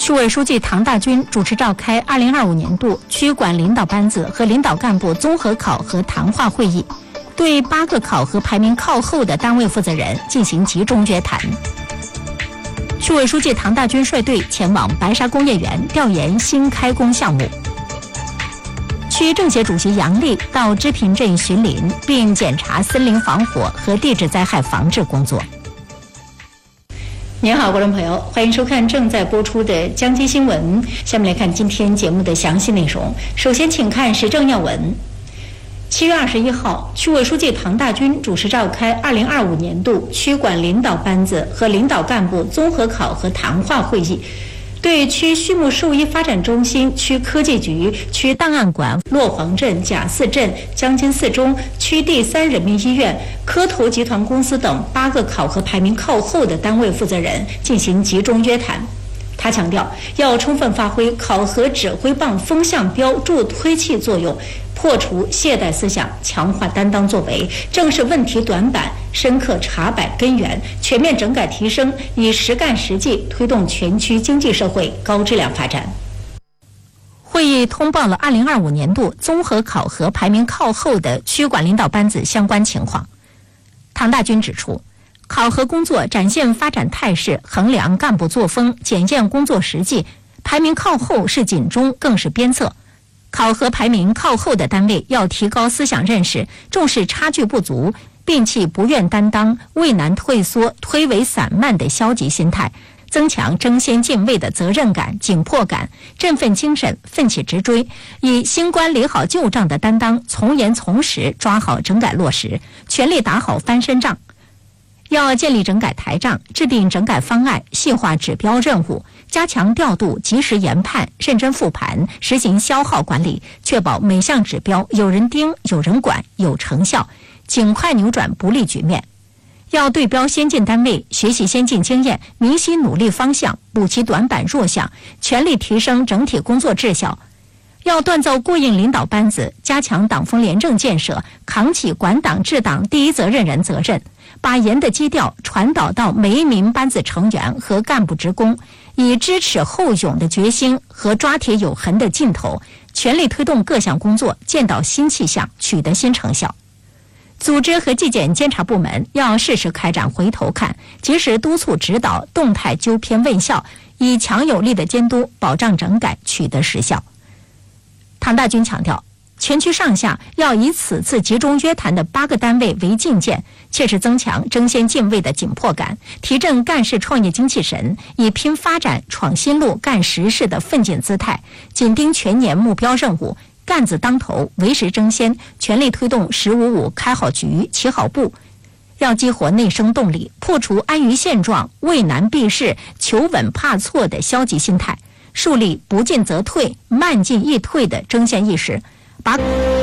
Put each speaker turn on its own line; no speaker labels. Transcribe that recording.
区委书记唐大军主持召开2025年度区管领导班子和领导干部综合考核谈话会议，对8个考核排名靠后的单位负责人进行集中约谈。区委书记唐大军率队前往白沙工业园调研新开工项目。区政协主席杨丽到织平镇巡林，并检查森林防火和地质灾害防治工作。您好，观众朋友，欢迎收看正在播出的江津新闻。下面来看今天节目的详细内容。首先，请看时政要闻。7月21号，区委书记唐大军主持召开2025年度区管领导班子和领导干部综合考核谈话会议，对区畜牧兽医发展中心、区科技局、区档案馆、洛黄镇、贾寺镇、江津四中、区第3人民医院、科投集团公司等8个考核排名靠后的单位负责人进行集中约谈。他强调，要充分发挥考核指挥棒风向标助推器作用，破除懈怠思想，强化担当作为，正视问题短板，深刻查摆根源，全面整改提升，以实干实际推动全区经济社会高质量发展。会议通报了2025年度综合考核排名靠后的区管领导班子相关情况。唐大军指出，考核工作展现发展态势，衡量干部作风，检验工作实际，排名靠后是警钟，更是鞭策。考核排名靠后的单位要提高思想认识，重视差距不足，摒弃不愿担当、畏难退缩、推诿散漫的消极心态，增强争先进位的责任感、紧迫感，振奋精神，奋起直追，以新官理好旧账的担当，从严从实抓好整改落实，全力打好翻身仗。要建立整改台账，制定整改方案，细化指标任务，加强调度，及时研判，认真复盘，实行消耗管理，确保每项指标有人盯、有人管、有成效，尽快扭转不利局面。要对标先进单位，学习先进经验，明晰努力方向，补齐短板弱项，全力提升整体工作质效。要锻造过硬领导班子，加强党风廉政建设，扛起管党治党第一责任人责任，把严的基调传导到每一名班子成员和干部职工，以知耻后勇的决心和抓铁有痕的劲头，全力推动各项工作见到新气象，取得新成效。组织和纪检监察部门要适时开展回头看，及时督促指导，动态纠偏问效，以强有力的监督保障整改取得实效。唐大军强调，全区上下要以此次集中约谈的8个单位为镜鉴，切实增强争先进位的紧迫感，提振干事创业精气神，以拼发展闯新路干实事的奋进姿态，紧盯全年目标任务，干字当头，为时争先，全力推动1055开好局、起好步。要激活内生动力，破除安于现状、畏难避事、求稳怕错的消极心态，树立不进则退、慢进易退的争先意识，把